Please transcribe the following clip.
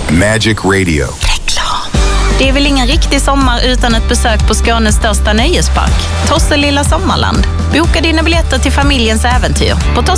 Magic Radio. Det är väl ingen riktig sommar utan ett besök på Skånes största nöjespark, Tosselilla Sommarland. Boka dina biljetter till familjens äventyr på